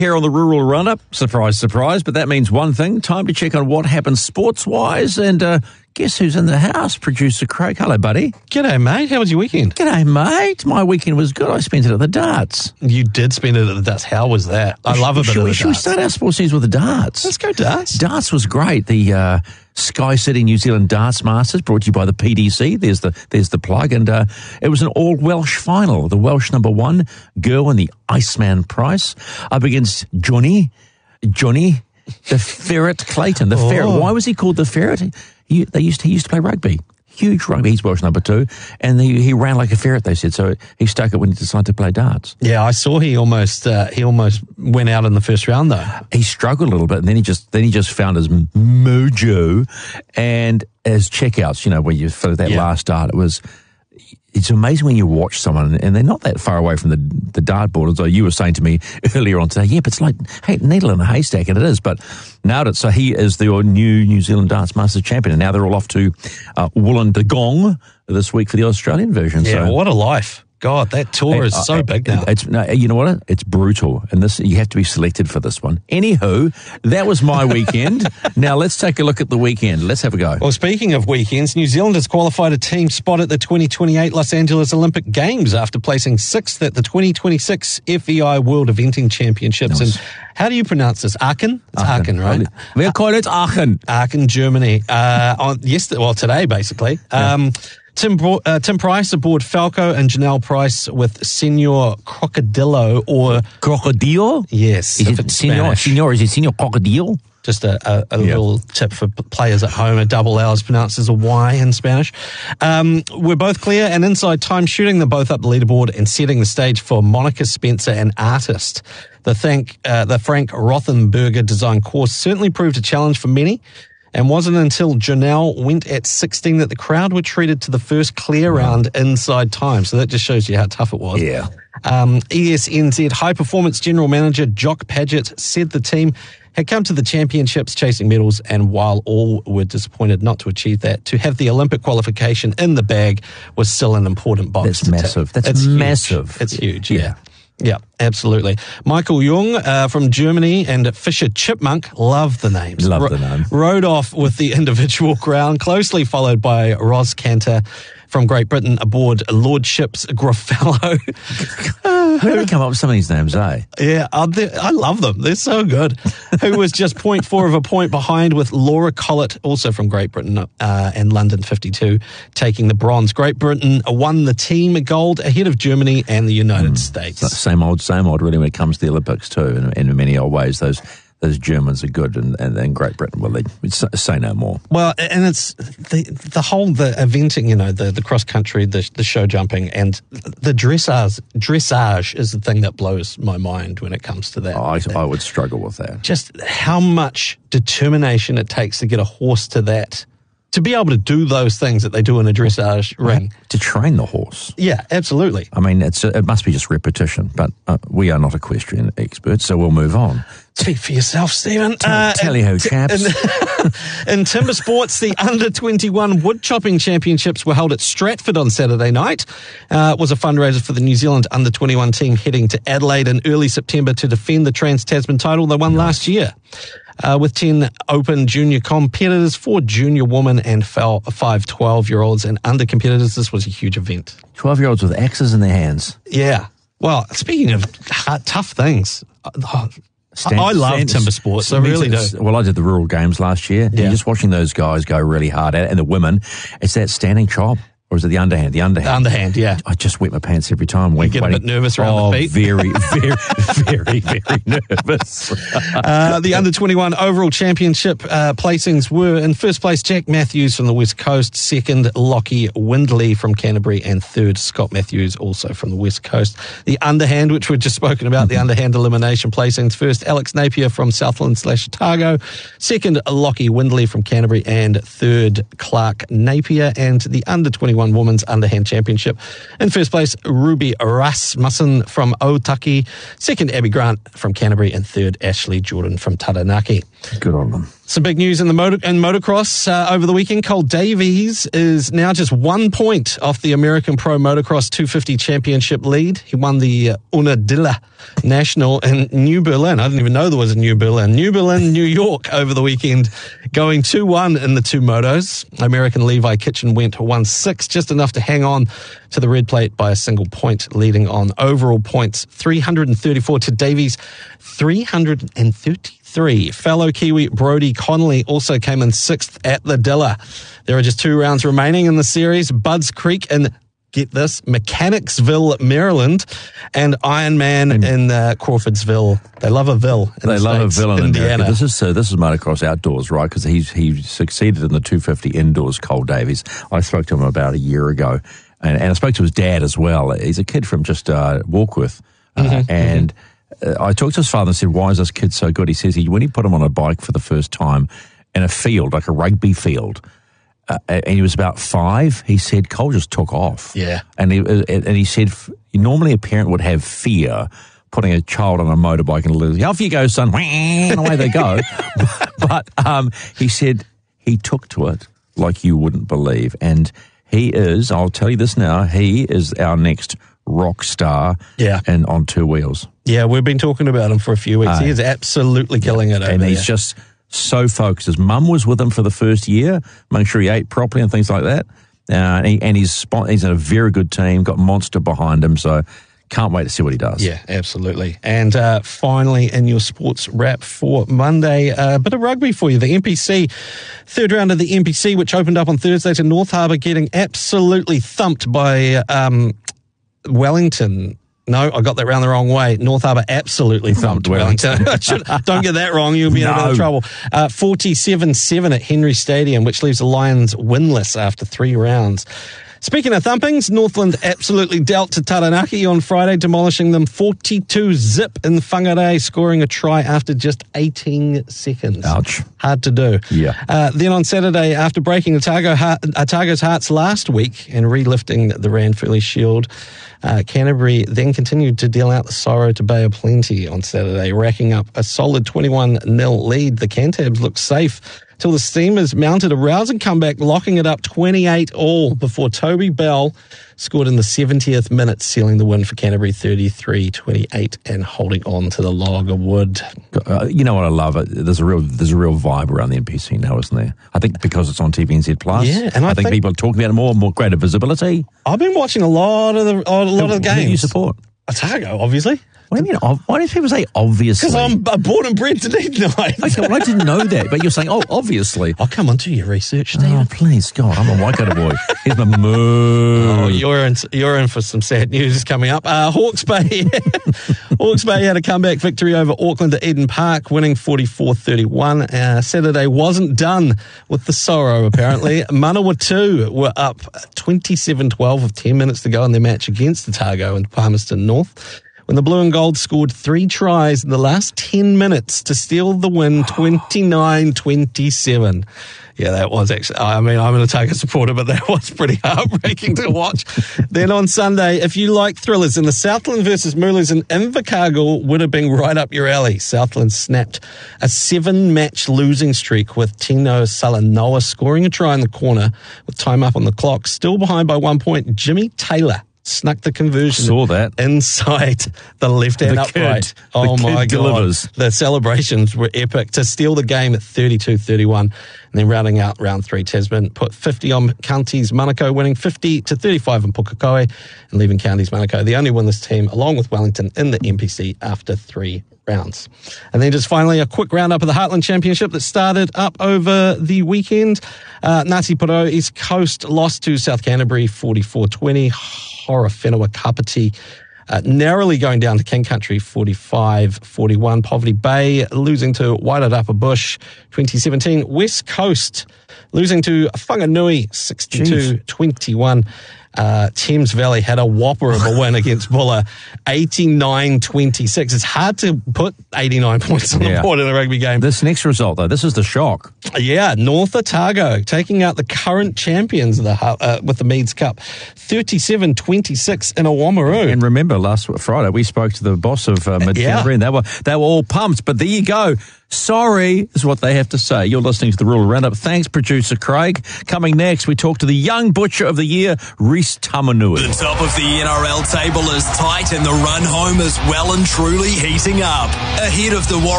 Here on the Rural Roundup, surprise, surprise, but that means one thing. Time to check on what happens sports-wise, and guess who's in the house? Producer Craig. Hello, buddy. G'day, mate. How was your weekend? G'day, mate. My weekend was good. I spent it at the darts. You did spend it at the darts. How was that? I love a bit of the darts. Should we start our sports news with the darts? Let's go darts. Darts was great. The Sky City New Zealand Darts Masters, brought to you by the PDC. There's the plug. And it was an all-Welsh final. The Welsh number one, Gerwyn, the Iceman Price, up against Johnny, the Ferret Clayton. The Ferret. Why was he called the Ferret? He used to play rugby. Huge rugby. He's Welsh number two. And he ran like a ferret, they said. So he stuck it when he decided to play darts. Yeah, I saw he almost went out in the first round, though. He struggled a little bit, and then he just found his mojo. And as checkouts, where you for that last dart, it's amazing when you watch someone, and they're not that far away from the dartboard, as though you were saying to me earlier on today, but it's like, hey, needle in a haystack, and it is, but nailed it. So he is the new New Zealand Darts Masters champion, and now they're all off to Wollongong this week for the Australian version. Yeah, so, what a life. God, that tour is so big now. You know what? It's brutal, and you have to be selected for this one. Anywho, that was my weekend. Now let's take a look at the weekend. Let's have a go. Well, speaking of weekends, New Zealand has qualified a team spot at the 2028 Los Angeles Olympic Games after placing 6th at the 2026 FEI World Eventing Championships. Nice. And how do you pronounce this? Aachen? It's Aachen, right? We call it Aachen. Aachen, Germany. Today, basically. Yeah. Tim Price aboard Falco and Janelle Price with Senor Crocodilo or... Crocodile? Yes. Is it Senor? Is it Senor Crocodile? Just a little tip for players at home. A double L is pronounced as a Y in Spanish. We're both clear and inside time, shooting them both up the leaderboard and setting the stage for Monica Spencer and Artist. The Frank Rothenberger design course certainly proved a challenge for many. And wasn't until Janelle went at 16 that the crowd were treated to the first clear round inside time. So that just shows you how tough it was. Yeah. ESNZ High Performance General Manager Jock Paget said the team had come to the championships chasing medals, and while all were disappointed not to achieve that, to have the Olympic qualification in the bag was still an important box. That's massive. That's massive. It's huge, yeah. Yeah, absolutely. Michael Jung from Germany and Fisher Chipmunk, love the names. Love the name. Rode off with the individual crown, closely followed by Ros Cantor from Great Britain aboard Lordship's Gruffalo. Where do they come up with some of these names, eh? Yeah, I love them. They're so good. Who was just 0.4 of a point behind with Laura Collett, also from Great Britain, and London 52, taking the bronze. Great Britain won the team gold ahead of Germany and the United States. Same old, really, when it comes to the Olympics too, in many old ways. Those Germans are good, and Great Britain, well, they say no more. Well, and it's the eventing, the cross country, the show jumping, and the dressage is the thing that blows my mind when it comes to that. I would struggle with that. Just how much determination it takes to get a horse to that. To be able to do those things that they do in a dressage ring. To train the horse. Yeah, absolutely. I mean, it must be just repetition, but we are not equestrian experts, so we'll move on. Speak for yourself, Stephen. Tally-ho, chaps. In timber sports, the Under-21 Wood Chopping Championships were held at Stratford on Saturday night. It was a fundraiser for the New Zealand Under-21 team heading to Adelaide in early September to defend the Trans-Tasman title they won last year. With 10 open junior competitors, 4 junior women and 5 12-year-olds and under competitors, this was a huge event. 12-year-olds with axes in their hands. Yeah. Well, speaking of tough things, I love timber sports. I really do. Well, I did the Rural Games last year. Yeah. And just watching those guys go really hard at it, and the women, it's that standing chop. Or is it the underhand? The underhand. The underhand, yeah. I just wet my pants every time. You get a bit nervous around the feet? Very, very, very nervous. The Under-21 overall championship placings were in first place Jack Matthews from the West Coast, second Lockie Windley from Canterbury, and third Scott Matthews, also from the West Coast. The underhand, which we've just spoken about, the underhand elimination placings, first Alex Napier from Southland/Otago, second Lockie Windley from Canterbury, and third Clark Napier. And the Under-21 Women's Underhand Championship. In first place, Ruby Rasmussen from Otaki, second Abby Grant from Canterbury, and third Ashley Jordan from Taranaki. Good on them. Some big news in the motocross over the weekend. Cole Davies is now just 1 point off the American Pro Motocross 250 Championship lead. He won the Unadilla National in New Berlin. I didn't even know there was a New Berlin. New Berlin, New York over the weekend, going 2-1 in the two motos. American Levi Kitchen went 1-6, just enough to hang on to the red plate by a single point, leading on overall points 334 to Davies 333. Fellow Kiwi Brodie Connolly also came in 6th at the Dilla. There are just 2 rounds remaining in the series. Budds Creek and, get this, Mechanicsville, Maryland, and Ironman in Crawfordsville. They love a Ville. They love a Ville in Indiana. America. This is motocross outdoors, right? Because he succeeded in the 250 indoors, Cole Davies. I spoke to him about a year ago, and I spoke to his dad as well. He's a kid from just Warkworth, and I talked to his father and said, why is this kid so good? He says when he put him on a bike for the first time in a field, like a rugby field, and he was about 5, he said Cole just took off. Yeah. And he said normally a parent would have fear putting a child on a motorbike and lose. Off you go, son. And away they go. But he said he took to it like you wouldn't believe. And he is, I'll tell you this now, he is our next rock star and on 2 wheels. Yeah, we've been talking about him for a few weeks. He is absolutely killing it over And he's there. just so focused. His mum was with him for the first year, making sure he ate properly and things like that. And he's in a very good team, got Monster behind him, so can't wait to see what he does. Yeah, absolutely. And finally, in your sports wrap for Monday, a bit of rugby for you. The NPC, third round of the NPC, which opened up on Thursday to North Harbour, getting absolutely thumped by Wellington. No, I got that round the wrong way. North Harbour absolutely thumped Wellington. Don't get that wrong. You'll be in a bit of trouble. 47-7 at Henry Stadium, which leaves the Lions winless after 3 rounds. Speaking of thumpings, Northland absolutely dealt to Taranaki on Friday, demolishing them 42-zip in Whangarei, scoring a try after just 18 seconds. Ouch. Hard to do. Yeah. Then on Saturday, after breaking Otago's hearts last week and relifting the Ranfurly Shield, Canterbury then continued to deal out the sorrow to Bay of Plenty on Saturday, racking up a solid 21-0 lead. The Cantabs looked safe till the Steamers mounted a rousing comeback, locking it up 28-all before Toby Bell scored in the 70th minute, sealing the win for Canterbury 33-28 and holding on to the log of wood. You know what I love? There's a real vibe around the NPC now, isn't there? I think because it's on TVNZ Plus. Yeah, and I think people are talking about it more greater visibility. I've been watching a lot of the games. Who do you support? Otago, obviously. What do you mean? Why do people say obviously? Because I'm born and bred to Night. Okay, well, I didn't know that, but you're saying, obviously. I'll come on to your research, Steve. Oh, please, God, I'm a Waikato boy. Here's my moo. Oh, you're in for some sad news coming up. Hawke's Bay had a comeback victory over Auckland at Eden Park, winning 44-31. Saturday wasn't done with the sorrow, apparently. Manawatu were up 27-12 with 10 minutes to go in their match against Otago and Palmerston North, when the Blue and Gold scored 3 tries in the last 10 minutes to steal the win 29-27. Yeah, that was actually, I'm an Otago supporter, but that was pretty heartbreaking to watch. Then on Sunday, if you like thrillers, in the Southland versus Moolers in Invercargill would have been right up your alley. Southland snapped a 7-match losing streak with Tino Salanoa scoring a try in the corner with time up on the clock. Still behind by 1 point, Jimmy Taylor snuck the conversion. Saw that inside the left-hand upright. Oh my God. Delivers. The celebrations were epic to steal the game at 32-31. And then rounding out round 3, Tasman put 50 on Counties Manukau, winning 50-35 in Pukekohe and leaving Counties Manukau the only winless team, along with Wellington, in the NPC after 3 rounds. And then just finally a quick roundup of the Heartland Championship that started up over the weekend. Ngāti Porou East Coast lost to South Canterbury 44-20. Hora Whenua Kapiti narrowly going down to King Country 45-41. Poverty Bay losing to Wairarapa Bush 2017. West Coast losing to Whanganui 62-21. Thames Valley had a whopper of a win against Buller, 89-26. It's hard to put 89 points on the board in a rugby game. This next result, though, this is the shock. Yeah, North Otago taking out the current champions of with the Meads Cup, 37-26 in Oamaru. And remember, last Friday we spoke to the boss of Mid Canterbury, and they were all pumped. But there you go. Sorry, is what they have to say. You're listening to the Rural Roundup. Thanks, producer Craig. Coming next, we talk to the young butcher of the year, Reece Tamanui. The top of the NRL table is tight and the run home is well and truly heating up. Ahead of the Warriors